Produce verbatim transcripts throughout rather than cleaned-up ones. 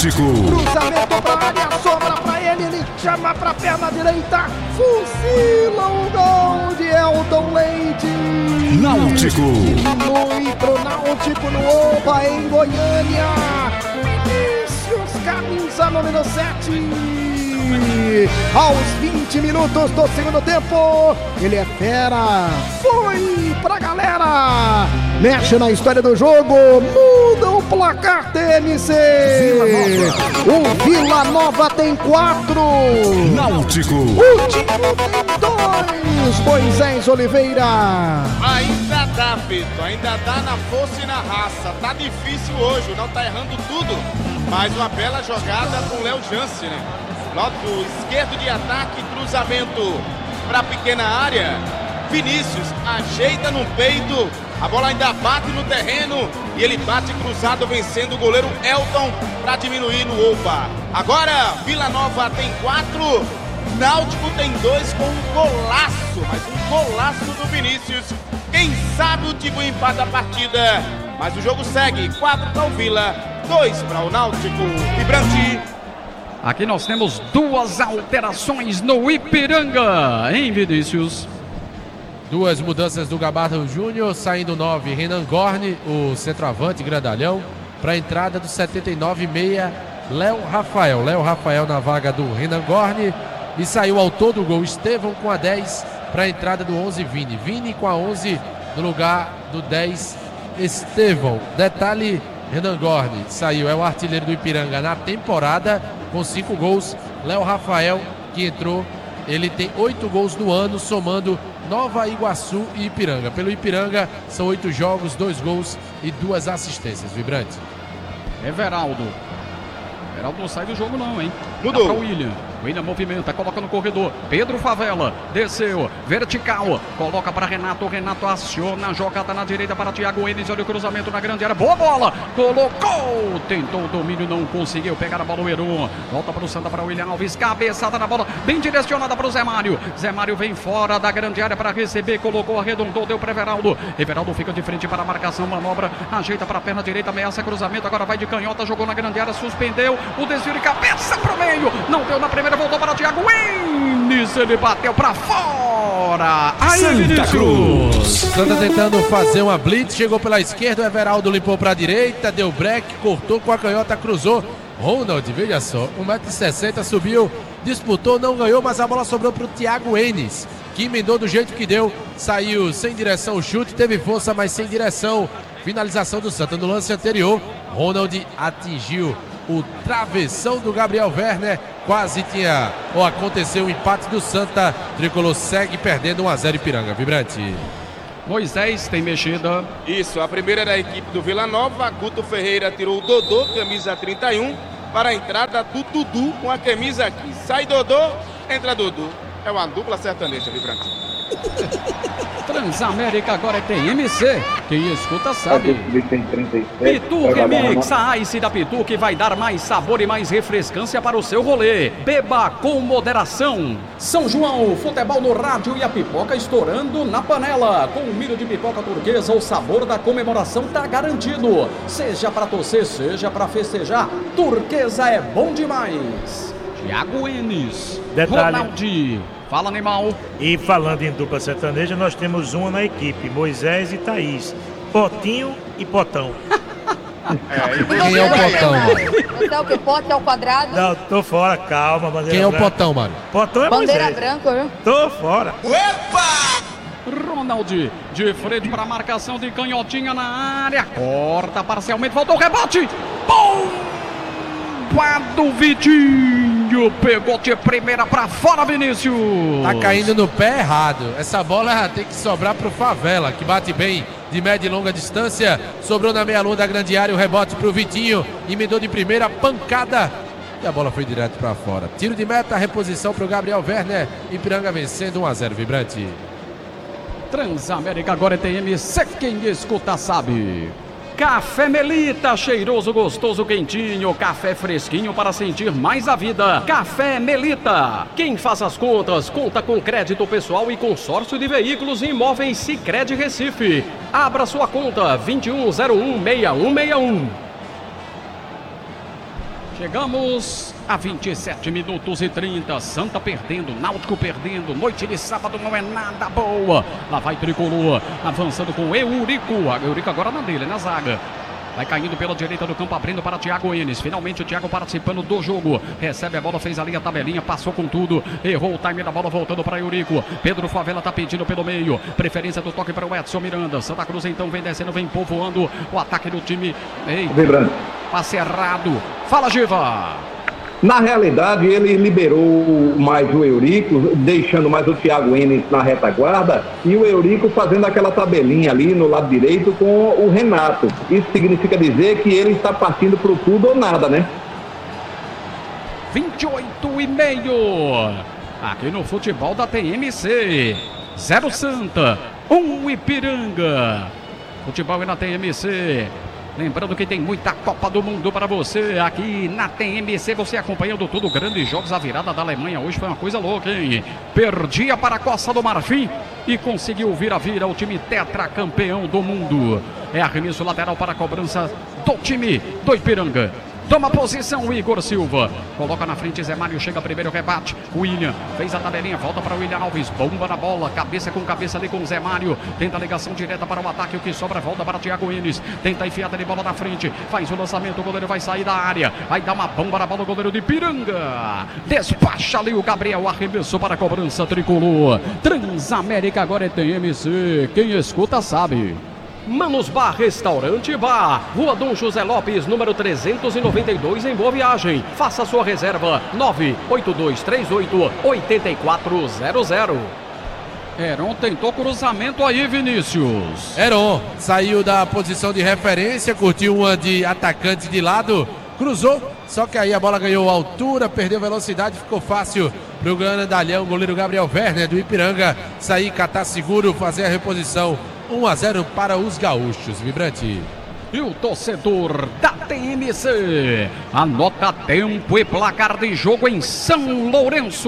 Náutico. Cruzamento pra área, sobra pra ele, ele chama pra perna direita, fuzila o gol de Elton Leite. Náutico. Diminui pro Náutico no Oba, em Goiânia. Vinícius, camisa número sete. Aos vinte minutos do segundo tempo, ele é fera, foi pra galera, mexe na história do jogo, muda o placar T M C. O Vila Nova tem quatro, Náutico. O time tem dois, Moisés Oliveira. Ainda dá, Beto, ainda dá na força e na raça, tá difícil hoje, não tá errando tudo, mas uma bela jogada com o Léo Jance, né? Lado esquerdo de ataque, cruzamento para a pequena área. Vinícius ajeita no peito, a bola ainda bate no terreno e ele bate cruzado, vencendo o goleiro Elton para diminuir no Opa. Agora Vila Nova tem quatro, Náutico tem dois com um golaço, mas um golaço do Vinícius. Quem sabe o time empata a partida, mas o jogo segue, quatro para o Vila, dois para o Náutico. Vibrante. Aqui nós temos duas alterações no Ipiranga, hein, Vinícius? Duas mudanças do Gabardo Júnior, saindo nove, Renan Gorni, o centroavante grandalhão, para a entrada do setenta e nove, meia, Léo Rafael. Léo Rafael na vaga do Renan Gorni, e saiu ao todo o gol Estevão com a dez, para a entrada do onze, Vini. Vini com a onze no lugar do dez, Estevão. Detalhe, Renan Gorni saiu, é o artilheiro do Ipiranga na temporada, com cinco gols. Léo Rafael, que entrou, ele tem oito gols no ano, somando Nova Iguaçu e Ipiranga. Pelo Ipiranga, são oito jogos, dois gols e duas assistências. Vibrante. Everaldo. Everaldo não sai do jogo não, hein? Mudou. Dá pra William. William movimenta, coloca no corredor. Pedro Favela, desceu, vertical, coloca para Renato. Renato aciona a jogada na direita para Thiago Enes. Olha o cruzamento na grande área. Boa bola, colocou. Tentou o domínio, não conseguiu pegar a bola. O Heron volta para o Santa, para o William Alves. Cabeçada na bola, bem direcionada para o Zé Mário. Zé Mário vem fora da grande área para receber. Colocou, arredondou, deu para Everaldo. Everaldo fica de frente para a marcação, manobra, ajeita para a perna direita, ameaça cruzamento. Agora vai de canhota, jogou na grande área, suspendeu. O desvio de cabeça para o meio. Não deu na primeira. Voltou para o Thiago Enes, ele bateu para fora. Aí, Santa Vinícius. Cruz. Santa tentando fazer uma blitz, chegou pela esquerda, o Everaldo limpou para a direita, deu break, cortou com a canhota, cruzou. Ronald, veja só, um metro e sessenta, subiu, disputou, não ganhou, mas a bola sobrou para o Thiago Enes, que emendou do jeito que deu, saiu sem direção o chute, teve força, mas sem direção. Finalização do Santa. No lance anterior, Ronald atingiu o travessão do Gabriel Werner, quase tinha, ou aconteceu o empate do Santa. Tricolor segue perdendo um a zero Ipiranga. Vibrante. Moisés tem mexida. Isso, a primeira era a equipe do Vila Nova. Guto Ferreira tirou o Dodô, camisa trinta e um, para a entrada do Dudu com a camisa aqui. Sai Dodô, entra Dudu. É uma dupla sertaneja, Vibrante. Transamérica agora tem M C. Quem escuta sabe. Pitu Remix, a Ice da Pitu, que vai dar mais sabor e mais refrescância para o seu rolê. Beba com moderação. São João, futebol no rádio e a pipoca estourando na panela. Com o milho de pipoca turquesa, o sabor da comemoração tá garantido. Seja para torcer, seja para festejar, turquesa é bom demais. Thiago Enes, Detalhe. Ronaldi. Fala, animal. E falando em dupla sertaneja, nós temos uma na equipe, Moisés e Thaís. Potinho e Potão. Quem é o Potão, mano? Você é o que? Pote ao quadrado? Não, tô fora, calma, bandeira Quem é o branca. Potão, mano? Potão é Bandeira Moisés. branca, viu? Tô fora. Ronaldi, de frente para a marcação de canhotinha na área. Corta parcialmente, voltou o rebote. Bomba do Vitinho. Pegou de primeira para fora, Vinícius. Tá caindo no pé errado. Essa bola tem que sobrar pro Favela, que bate bem de média e longa distância. Sobrou na meia-lua da grande área, o rebote pro Vitinho. Emendou de primeira, pancada. E a bola foi direto para fora. Tiro de meta, reposição pro Gabriel Werner. Ipiranga vencendo um a zero, Vibrante. Transamérica agora é T M C, quem escuta sabe. Café Melita, cheiroso, gostoso, quentinho, café fresquinho para sentir mais a vida. Café Melita. Quem faz as contas, conta com crédito pessoal e consórcio de veículos e imóveis Sicredi Recife. Abra sua conta vinte e um zero um, seis um seis um. Chegamos a vinte e sete minutos e trinta. Santa perdendo, Náutico perdendo. Noite de sábado não é nada boa. Lá vai Tricolor, avançando com Eurico. Eurico agora na dele, na zaga. Vai caindo pela direita do campo, abrindo para Thiago Enes. Finalmente o Thiago participando do jogo. Recebe a bola, fez ali a tabelinha, passou com tudo. Errou o time da bola, voltando para Eurico. Pedro Favela tá pedindo pelo meio. Preferência do toque para o Edson Miranda. Santa Cruz então vem descendo, vem povoando o ataque do time. Ei, passe errado. Fala, Giva. Na realidade, ele liberou mais o Eurico, deixando mais o Thiago Enes na retaguarda e o Eurico fazendo aquela tabelinha ali no lado direito com o Renato. Isso significa dizer que ele está partindo para o tudo ou nada, né? vinte e oito e meio. Aqui no futebol da T M C. zero Santa, um Ipiranga. Futebol e na T M C. Lembrando que tem muita Copa do Mundo para você aqui na T M C. Você acompanhando tudo, grandes jogos. A virada da Alemanha hoje foi uma coisa louca, hein? Perdia para a Costa do Marfim e conseguiu vir a vir ao time tetracampeão do mundo. É arremesso lateral para a cobrança do time do Ipiranga. Toma posição o Igor Silva. Coloca na frente Zé Mário. Chega primeiro, rebate. William fez a tabelinha. Volta para o William Alves. Bomba na bola. Cabeça com cabeça ali com o Zé Mário. Tenta a ligação direta para o ataque. O que sobra volta para Thiago Enes. Tenta a enfiada de bola na frente. Faz o lançamento. O goleiro vai sair da área. Vai dar uma bomba na bola. O goleiro de Piranga. Despacha ali o Gabriel. Arremessou para a cobrança tricolor. Transamérica agora é T M C. Quem escuta sabe. Manos Bar Restaurante Bar, Rua Dom José Lopes, número trezentos e noventa e dois, em Boa Viagem. Faça sua reserva nove oito dois três oito oito quatro zero zero. Heron tentou cruzamento aí, Vinícius. Heron saiu da posição de referência, curtiu uma de atacante de lado, cruzou, só que aí a bola ganhou altura, perdeu velocidade, ficou fácil para o grandalhão, goleiro Gabriel Werner do Ipiranga sair, catar seguro, fazer a reposição. um a zero para os gaúchos, Vibrante. E o torcedor da T M C anota tempo e placar de jogo em São Lourenço.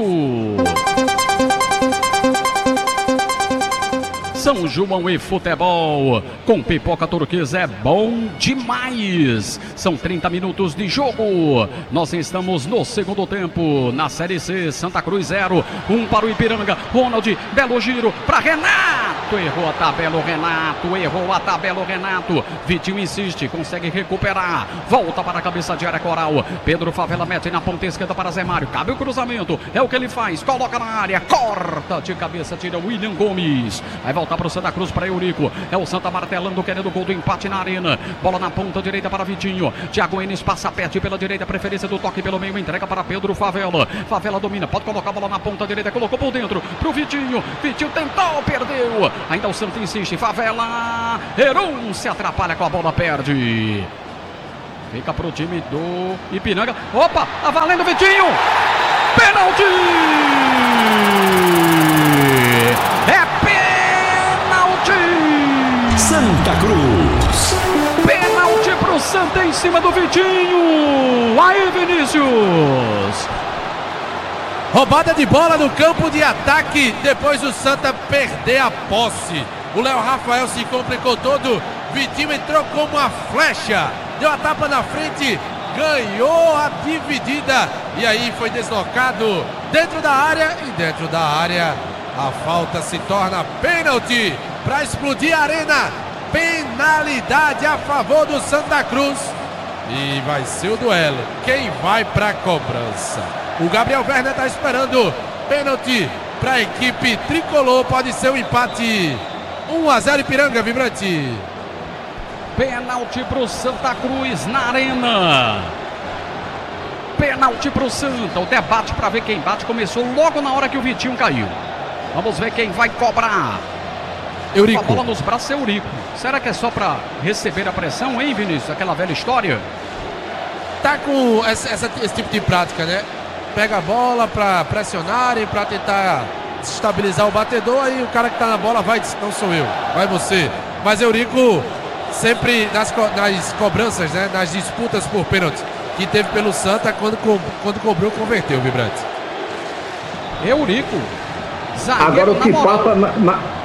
São João e futebol com pipoca turquesa é bom demais. São trinta minutos de jogo. Nós estamos no segundo tempo na Série C. Santa Cruz zero, um para o Ipiranga. Ronald, belo giro para Renato. Errou a tabela o Renato. Errou a tabela o Renato. Vitinho insiste, consegue recuperar. Volta para a cabeça de área Coral. Pedro Favela mete na ponta esquerda para Zé Mário. Cabe o cruzamento. É o que ele faz. Coloca na área. Corta de cabeça, tira o William Gomes. Vai voltar para o Santa Cruz, para Eurico. É o Santa martelando, querendo o gol do empate na arena. Bola na ponta direita para Vitinho. Thiago Enes passa perto pela direita, preferência do toque pelo meio, entrega para Pedro Favela. Favela domina, pode colocar a bola na ponta direita, colocou por dentro pro Vitinho. Vitinho tentou, perdeu. Ainda o Santa insiste, Favela. Heron se atrapalha com a bola, perde. Fica pro time do Ipiranga. Opa, tá valendo Vitinho. Pênalti! É Santa Cruz. Pênalti pro Santa em cima do Vitinho. Aí, Vinícius. Roubada de bola no campo de ataque. Depois o Santa perder a posse. O Léo Rafael se complicou todo. Vitinho entrou como uma flecha. Deu a tapa na frente. Ganhou a dividida. E aí foi deslocado dentro da área. E dentro da área a falta se torna pênalti. Para explodir a arena, penalidade a favor do Santa Cruz. E vai ser o duelo. Quem vai para a cobrança? O Gabriel Werner está esperando. Pênalti para a equipe tricolor. Pode ser um empate. um a zero Ipiranga, Vibrante. Pênalti para o Santa Cruz na arena. Pênalti para o Santa. O debate para ver quem bate começou logo na hora que o Vitinho caiu. Vamos ver quem vai cobrar. Eurico. A bola nos braços é Eurico. Será que é só para receber a pressão, hein, Vinícius? Aquela velha história? Tá com essa, essa, esse tipo de prática, né? Pega a bola para pressionar e para tentar estabilizar o batedor. Aí o cara que tá na bola vai, não sou eu, vai você. Mas Eurico sempre nas, co nas cobranças, né? Nas disputas por pênalti que teve pelo Santa, quando, co quando cobrou, converteu, Vibrante. Eurico. Agora o que passa na, na,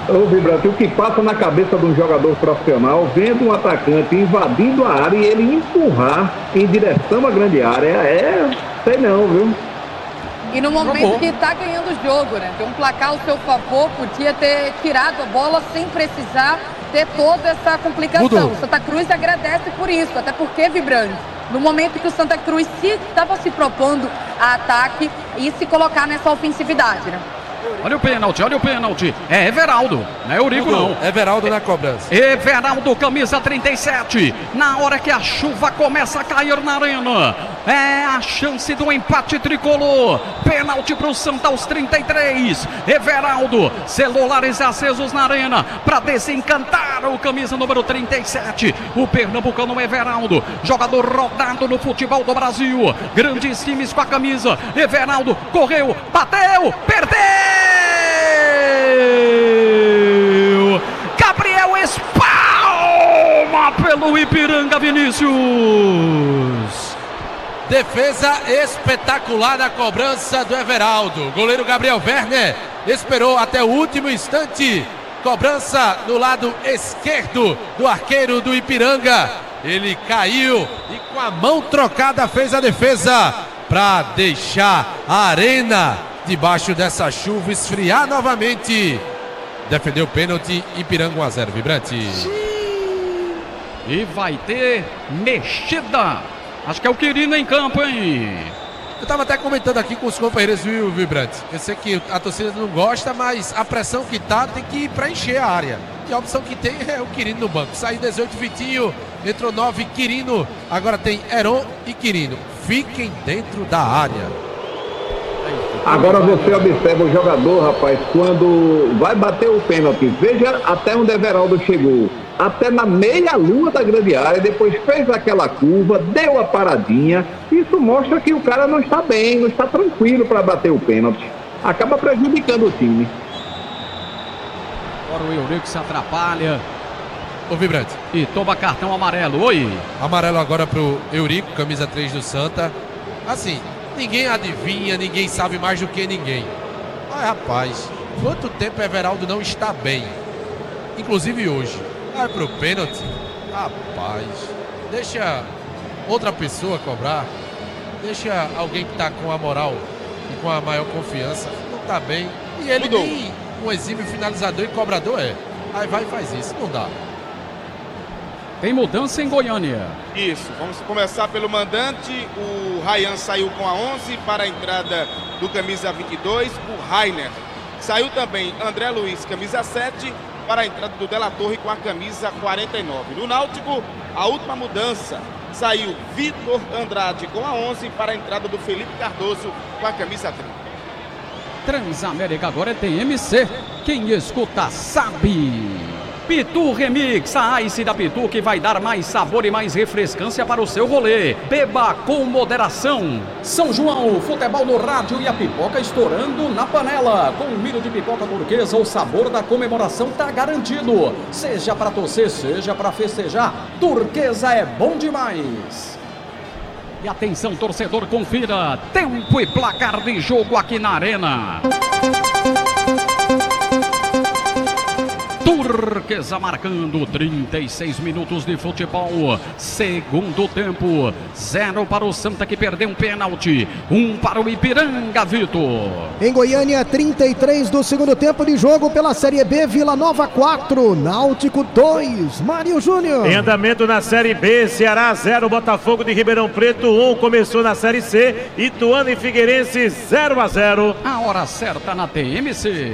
Ô, Vibrante, o que passa na cabeça de um jogador profissional vendo um atacante invadindo a área e ele empurrar em direção à grande área? É, sei não, viu? E no momento que está ganhando o jogo, né? Tem um placar ao seu favor, podia ter tirado a bola sem precisar ter toda essa complicação. Mudou. O Santa Cruz agradece por isso, até porque, Vibrante, no momento que o Santa Cruz estava se, se propondo a ataque e se colocar nessa ofensividade, né? Olha o pênalti, olha o pênalti. É Everaldo, não é Eurico não. Everaldo na cobrança. Everaldo, camisa trinta e sete. Na hora que a chuva começa a cair na arena, é a chance do empate tricolor. Pênalti para o Santa aos trinta e três. Everaldo, celulares acesos na arena para desencantar o camisa número trinta e sete. O pernambucano Everaldo, jogador rodado no futebol do Brasil. Grandes times com a camisa. Everaldo correu, bateu, perdeu. Gabriel espalma pelo Ipiranga, Vinícius. Defesa espetacular na cobrança do Everaldo. Goleiro Gabriel Werner esperou até o último instante. Cobrança do lado esquerdo do arqueiro do Ipiranga. Ele caiu e com a mão trocada fez a defesa para deixar a arena debaixo dessa chuva esfriar novamente. Defendeu o pênalti, Ipiranga um a zero, Vibrante. E vai ter mexida. Acho que é o Quirino em campo, hein? Eu tava até comentando aqui com os companheiros, viu, Vibrante? Eu sei que a torcida não gosta, mas a pressão que tá tem que preencher a área. E a opção que tem é o Quirino no banco. Saiu dezoito, Vitinho, entrou nove, Quirino. Agora tem Heron e Quirino. Fiquem dentro da área. Agora você observa o jogador, rapaz, quando vai bater o pênalti. Veja até onde Everaldo chegou. Até na meia-lua da grande área, depois fez aquela curva, deu a paradinha. Isso mostra que o cara não está bem, não está tranquilo para bater o pênalti. Acaba prejudicando o time. Agora o Eurico se atrapalha. Ô, Vibrante. E toma cartão amarelo. Oi. Amarelo agora pro Eurico, camisa três do Santa. Assim, ninguém adivinha, ninguém sabe mais do que ninguém. Mas, rapaz, quanto tempo Everaldo não está bem? Inclusive hoje. Vai pro pênalti. Rapaz, deixa outra pessoa cobrar. Deixa alguém que tá com a moral e com a maior confiança. Não tá bem. E ele Mudou. nem um exímio finalizador e cobrador é. Aí vai e faz isso. Não dá. Tem mudança em Goiânia. Isso, vamos começar pelo mandante. O Ryan saiu com a onze para a entrada do camisa vinte e dois, o Rainer. Saiu também André Luiz, camisa sete, para a entrada do Della Torre com a camisa quarenta e nove. No Náutico, a última mudança. Saiu Vitor Andrade com a onze para a entrada do Felipe Cardoso com a camisa trinta. Transamérica agora é T M C. Quem escuta sabe. Pitu Remix, a Ice da Pitu que vai dar mais sabor e mais refrescância para o seu rolê. Beba com moderação. São João, futebol no rádio e a pipoca estourando na panela. Com um milho de pipoca turquesa, o sabor da comemoração tá garantido. Seja para torcer, seja para festejar, turquesa é bom demais. E atenção, torcedor, confira tempo e placar de jogo aqui na Arena. Turquesa marcando trinta e seis minutos de futebol. Segundo tempo, zero para o Santa que perdeu um pênalti, um para o Ipiranga, Vitor. Em Goiânia, trinta e três do segundo tempo de jogo pela Série B, Vila Nova quatro, Náutico dois. Mário Júnior. Em andamento na Série B, Ceará zero, Botafogo de Ribeirão Preto um. Começou na Série C, Ituano e Figueirense zero a zero. A hora certa na T M C.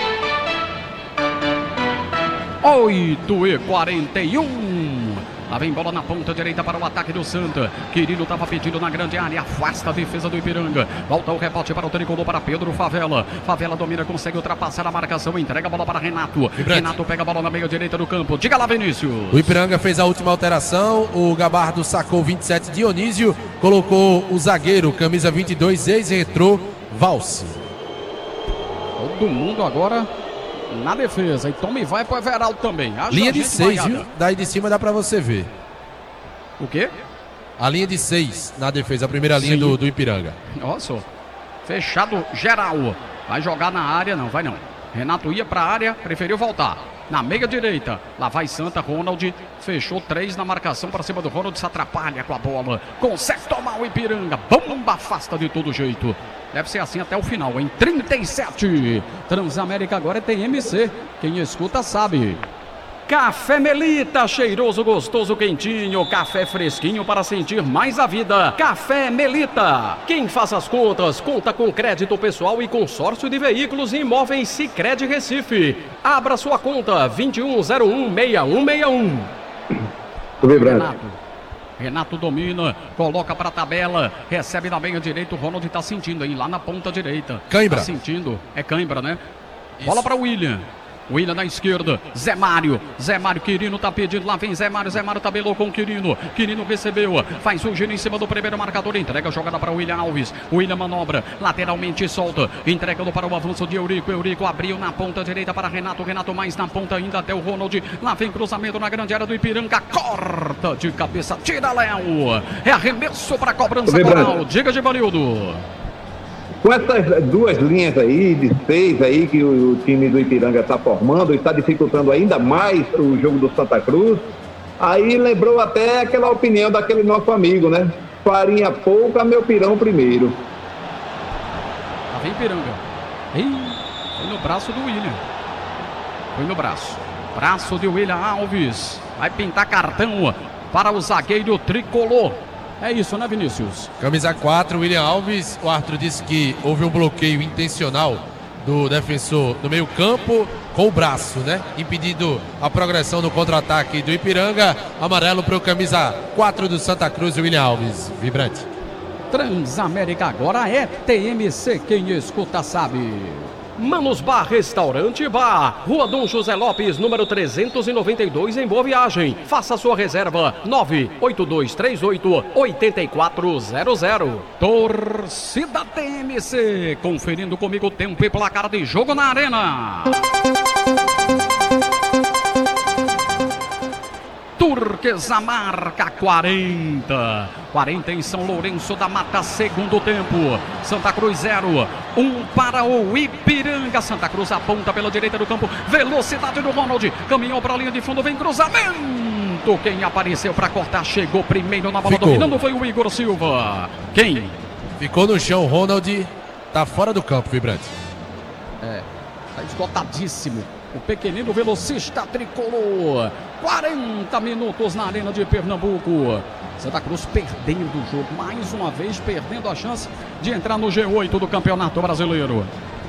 oito e quarenta e um. Lá vem bola na ponta direita para o ataque do Santa. Quirino estava pedindo na grande área. Afasta a defesa do Ipiranga. Volta o rebote para o tricolor, para Pedro Favela. Favela domina, consegue ultrapassar a marcação. Entrega a bola para Renato. Renato pega a bola na meia direita do campo. Diga lá, Vinícius. O Ipiranga fez a última alteração. O Gabardo sacou vinte e sete, Dionísio. Colocou o zagueiro, camisa vinte e dois, ex, entrou Valse. Todo mundo agora na defesa. E toma e vai pro Everaldo também. Haja linha de gente seis, vaiada. viu? Daí de cima dá pra você ver. O quê? A linha de seis na defesa, a primeira linha do, do Ipiranga. Olha só. Fechado geral. Vai jogar na área, não, vai não. Renato ia para a área, preferiu voltar. Na meia direita, lá vai Santa, Ronald, fechou três na marcação para cima do Ronald, se atrapalha com a bola, consegue tomar o Ipiranga, bomba, afasta de todo jeito. Deve ser assim até o final, em trinta e sete. Transamérica agora é T M C, quem escuta sabe. Café Melita, cheiroso, gostoso, quentinho, café fresquinho para sentir mais a vida. Café Melita. Quem faz as contas, conta com crédito pessoal e consórcio de veículos e imóveis Sicredi Recife. Abra sua conta, vinte e um zero um, seis um seis um. Renato. Renato domina, coloca para a tabela, recebe na meia direita, o Ronald está sentindo aí, lá na ponta direita. Cãibra. Tá sentindo, é cãibra, né? Isso. Bola para o William. William na esquerda, Zé Mário, Zé Mário, Quirino tá pedindo, lá vem Zé Mário, Zé Mário tabelou com o Quirino, Quirino recebeu, faz o giro em cima do primeiro marcador, entrega a jogada para o William Alves, William manobra, lateralmente solta, entregando para o avanço de Eurico, Eurico abriu na ponta direita para Renato, Renato mais na ponta ainda até o Ronald, lá vem cruzamento na grande área do Ipiranga, corta de cabeça, tira Léo, é arremesso para a cobrança coral, diga de Vanildo. Com essas duas linhas aí, de seis aí, que o, o time do Ipiranga está formando, está dificultando ainda mais o jogo do Santa Cruz, aí lembrou até aquela opinião daquele nosso amigo, né? Farinha pouca, meu pirão primeiro. Lá vem Ipiranga. Ih, foi no braço do William. Foi no braço. Braço de William Alves. Vai pintar cartão para o zagueiro tricolor. É isso, né, Vinícius? Camisa quatro, William Alves. O árbitro disse que houve um bloqueio intencional do defensor do meio campo com o braço, né? Impedindo a progressão no contra-ataque do Ipiranga. Amarelo para o camisa quatro do Santa Cruz, William Alves. Vibrante. Transamérica agora é T M C, quem escuta sabe. Manos Bar Restaurante e Bar, Rua Dom José Lopes, número trezentos e noventa e dois, em Boa Viagem. Faça sua reserva, nove oito dois três oito, oito quatro zero zero. Torcida T M C, conferindo comigo o tempo e placar de jogo na arena. Turquesa marca quarenta. quarenta em São Lourenço da Mata, segundo tempo. Santa Cruz zero. um para o Ipiranga. Santa Cruz aponta pela direita do campo. Velocidade do Ronald. Caminhou para a linha de fundo. Vem cruzamento. Quem apareceu para cortar chegou primeiro na bola. Ficou. Dominando foi o Igor Silva. Quem? Ficou no chão. Ronald tá fora do campo, Vibrante. É, tá esgotadíssimo. O pequenino velocista tricolor. quarenta minutos na Arena de Pernambuco. Santa Cruz perdendo o jogo. Mais uma vez perdendo a chance de entrar no G oito do Campeonato Brasileiro.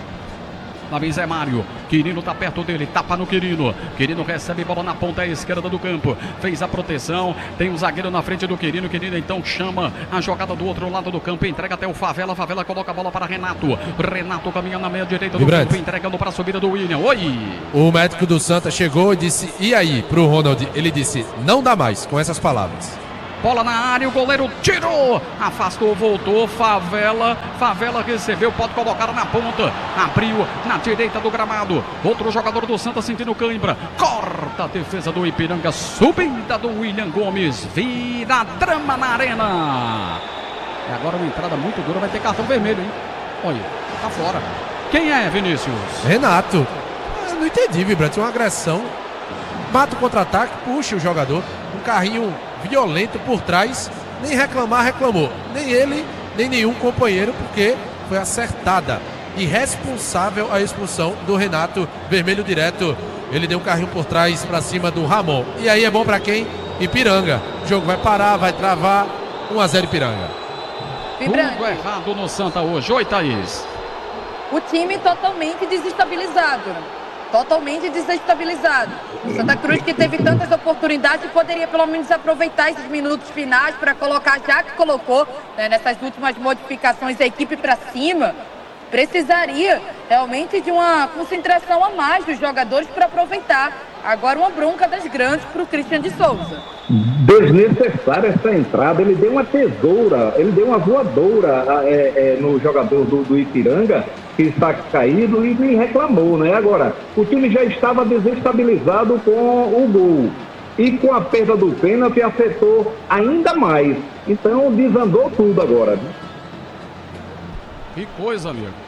Lá vem Zé Mário. Quirino tá perto dele. Tapa no Quirino. Quirino recebe bola na ponta esquerda do campo. Fez a proteção. Tem um zagueiro na frente do Quirino. Quirino então chama a jogada do outro lado do campo. Entrega até o Favela. Favela coloca a bola para Renato. Renato caminha na meia direita do Vibrante. campo. Entregando para a subida do William. Oi! O médico do Santa chegou e disse: e aí, pro Ronald? Ele disse: não dá mais, com essas palavras. Bola na área, o goleiro tirou, afastou, voltou, Favela, Favela recebeu, pode colocar na ponta, abriu na direita do gramado, outro jogador do Santa sentindo cãibra, corta a defesa do Ipiranga, subida do William Gomes, vira drama na arena. E agora uma entrada muito dura, vai ter cartão vermelho, hein? Olha, tá fora. Quem é, Vinícius? Renato. Eu não entendi, Vibrante, uma agressão, mata o contra-ataque, puxa o jogador, um carrinho violento por trás, nem reclamar reclamou, nem ele, nem nenhum companheiro, porque foi acertada, irresponsável a expulsão do Renato, vermelho direto. Ele deu um carrinho por trás para cima do Ramon, e aí é bom para quem? Ipiranga. O jogo vai parar, vai travar. Um a zero Ipiranga. Vibrante. Tudo errado no Santa hoje. Oi, Thaís. O time totalmente desestabilizado. Totalmente desestabilizado. O Santa Cruz, que teve tantas oportunidades, poderia pelo menos aproveitar esses minutos finais para colocar, já que colocou, né, nessas últimas modificações, a equipe para cima. Precisaria realmente de uma concentração a mais dos jogadores para aproveitar. Agora uma bronca das grandes para o Christian de Souza. Desnecessária essa entrada, ele deu uma tesoura, ele deu uma voadora é, é, no jogador do, do Ipiranga, que está caído, e nem reclamou, né? Agora, o time já estava desestabilizado com o gol, e com a perda do pênalti afetou ainda mais, então desandou tudo agora. Que coisa, amigo.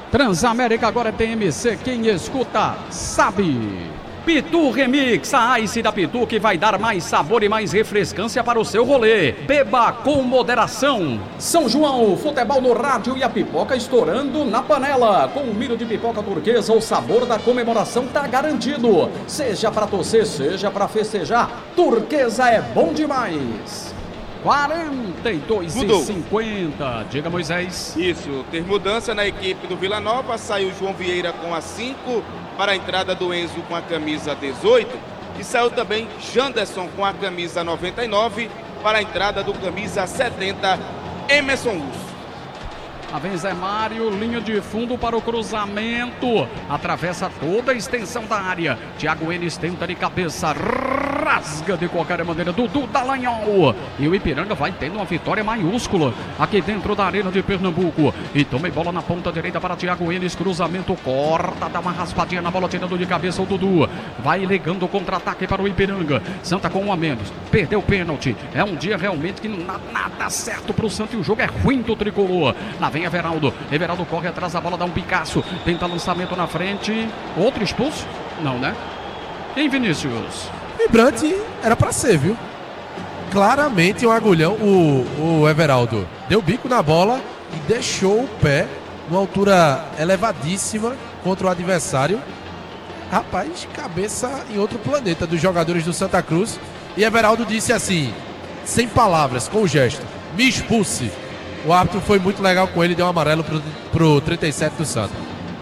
Transamérica agora é T M C, quem escuta sabe. Pitu Remix, a Ice da Pitu que vai dar mais sabor e mais refrescância para o seu rolê. Beba com moderação. São João, futebol no rádio e a pipoca estourando na panela. Com um milho de pipoca turquesa, o sabor da comemoração tá garantido. Seja para torcer, seja para festejar, turquesa é bom demais. quarenta e dois e cinquenta. Diga, Moisés. Isso, tem mudança na equipe do Vila Nova. Saiu João Vieira com a cinco para a entrada do Enzo com a camisa dezoito. E saiu também Janderson com a camisa noventa e nove para a entrada do camisa setenta, Emerson Lúcio. A vem Zé Mário, linha de fundo para o cruzamento. Atravessa toda a extensão da área. Thiago Enes tenta de cabeça. Rasga de qualquer maneira. Dudu Dallagnol. E o Ipiranga vai tendo uma vitória maiúscula aqui dentro da Arena de Pernambuco. E toma bola na ponta direita para Thiago Enes. Cruzamento, corta, dá uma raspadinha na bola, tirando de cabeça o Dudu. Vai ligando o contra-ataque para o Ipiranga. Santa com um a menos. Perdeu o pênalti. É um dia realmente que não dá nada certo para o Santa. E o jogo é ruim do tricolor. Lá vem Everaldo. Everaldo corre atrás da bola, dá um picaço. Tenta lançamento na frente. Outro expulso? Não, né? Em Vinícius. Vibrante era pra ser, viu? Claramente um agulhão. O, o Everaldo deu bico na bola e deixou o pé numa altura elevadíssima contra o adversário. Rapaz, cabeça em outro planeta dos jogadores do Santa Cruz. E Everaldo disse assim, sem palavras, com o gesto: me expulse. O árbitro foi muito legal com ele, deu um amarelo pro, pro trinta e sete do Santa.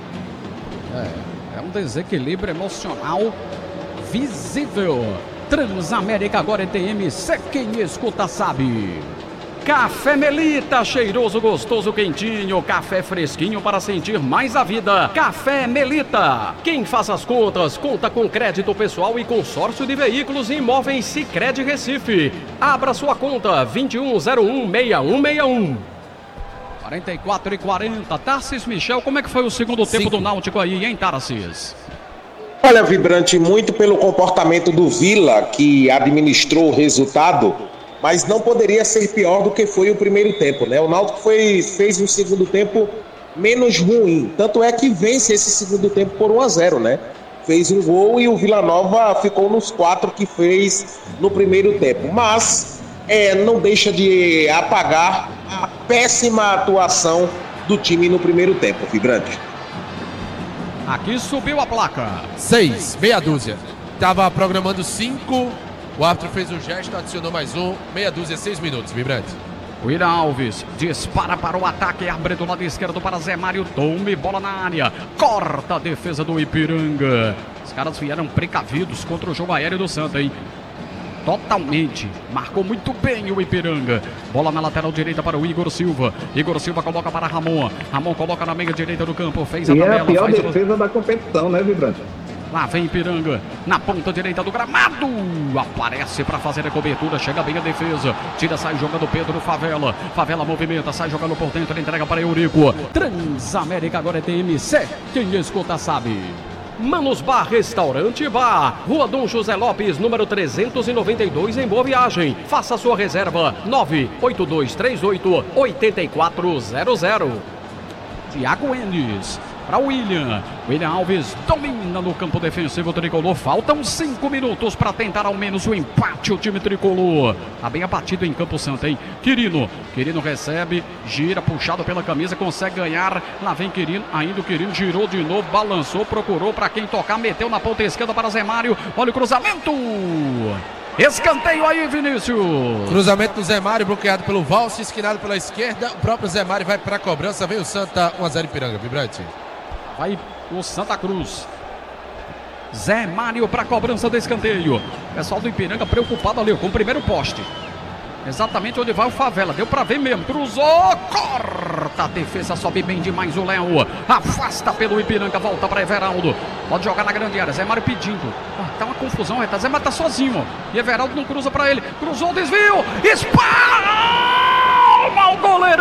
É, é um desequilíbrio emocional visível. Transamérica agora é T M C, quem escuta sabe. Café Melita, cheiroso, gostoso, quentinho. Café fresquinho para sentir mais a vida. Café Melita. Quem faz as contas, conta com crédito pessoal e consórcio de veículos e imóveis Sicredi Recife. Abra sua conta, vinte e um zero um, seis um seis um. quarenta e quatro e quarenta. Tarcis Michel, como é que foi o segundo tempo Cinco. do Náutico aí, hein, Tarcis? Olha, Vibrante, muito pelo comportamento do Vila, que administrou o resultado, mas não poderia ser pior do que foi o primeiro tempo, né? O Náutico foi, fez um segundo tempo menos ruim, tanto é que vence esse segundo tempo por um a zero, né? Fez um gol e o Vila Nova ficou nos quatro que fez no primeiro tempo, mas é, não deixa de apagar a péssima atuação do time no primeiro tempo, Vibrante. Aqui subiu a placa. Seis, meia dúzia. Tava programando cinco. O árbitro fez um gesto, adicionou mais um. Meia dúzia, seis minutos, Vibrante. O Ira Alves dispara para o ataque. Abre do lado esquerdo para Zé Mário. Tome bola na área. Corta a defesa do Ipiranga. Os caras vieram precavidos contra o jogo aéreo do Santa, hein? Totalmente. Marcou muito bem o Ipiranga. Bola na lateral direita para o Igor Silva. Igor Silva coloca para Ramon. Ramon coloca na meia direita do campo. Fez a e tabela. é a pior faz defesa o... da competição, né, Vibrante? Lá vem Ipiranga, na ponta direita do gramado. Aparece para fazer a cobertura, chega bem a defesa. Tira, sai jogando Pedro Favela. Favela movimenta, sai jogando por dentro, entrega para Eurico. Transamérica agora é T M C, quem escuta sabe. Manos Bar Restaurante Bar, Rua Dom José Lopes, número trezentos e noventa e dois, em Boa Viagem. Faça sua reserva, nove oito dois três oito, oito quatro zero zero. Thiago Enes para William. William Alves domina no campo defensivo tricolor. Faltam cinco minutos para tentar ao menos o empate. O time tricolor tá bem abatido em Campo Santo, hein? Quirino. Quirino recebe, gira, puxado pela camisa, consegue ganhar. Lá vem Quirino, ainda o Quirino girou de novo, balançou, procurou para quem tocar, meteu na ponta esquerda para Zé Mário. Olha o cruzamento. Escanteio aí, Vinícius. Cruzamento do Zé Mário, bloqueado pelo Valse, esquinado pela esquerda. O próprio Zé Mário vai para a cobrança. Vem o Santa, um a zero Ipiranga, Vibrante. Vai o Santa Cruz. Zé Mário para a cobrança do escanteio. Pessoal do Ipiranga preocupado ali com o primeiro poste. Exatamente onde vai o Favela. Deu para ver mesmo. Cruzou. Corta a defesa. Sobe bem demais o Léo. Afasta pelo Ipiranga. Volta para Everaldo. Pode jogar na grande área. Zé Mário pedindo. Ah, tá uma confusão. Zé Mário tá sozinho. E Everaldo não cruza para ele. Cruzou o desvio. Espalma o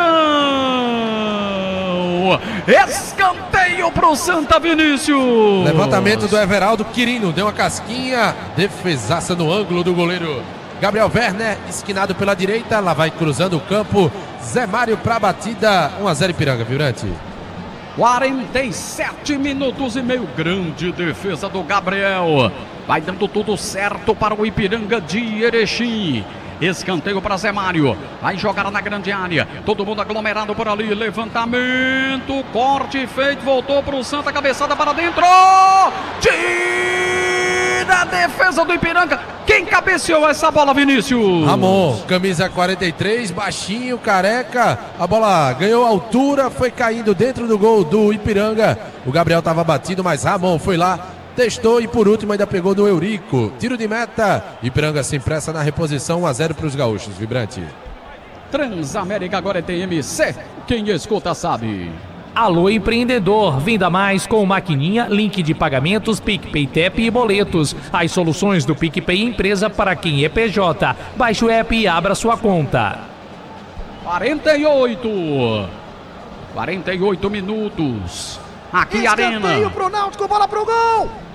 goleirão. Escanteio pro Santa, Vinícius. Levantamento do Everaldo. Quirino deu uma casquinha. Defesaça no ângulo do goleiro Gabriel Werner, esquinado pela direita. Lá vai cruzando o campo Zé Mário para a batida. um a zero Ipiranga, Vibrante. quarenta e sete minutos e meio. Grande defesa do Gabriel. Vai dando tudo certo para o Ipiranga de Erechim. Escanteio para Zé Mário. Vai jogar na grande área. Todo mundo aglomerado por ali. Levantamento. Corte feito. Voltou para o Santa. Cabeçada para dentro. Tira a defesa do Ipiranga. Quem cabeceou essa bola, Vinícius? Ramon, camisa quarenta e três, baixinho, careca. A bola ganhou altura. Foi caindo dentro do gol do Ipiranga. O Gabriel estava batido, mas Ramon foi lá. Testou e por último ainda pegou no Eurico. Tiro de meta. Ipiranga sem pressa na reposição. um a zero para os gaúchos. Vibrante. Transamérica agora é T M C. Quem escuta sabe. Alô empreendedor, venda mais com maquininha, link de pagamentos, PicPay, T E P e boletos. As soluções do PicPay Empresa para quem é P J. Baixe o app e abra sua conta. quarenta e oito. quarenta e oito minutos. Aqui Escanteio Arena. pro Náutico, bola pro gol.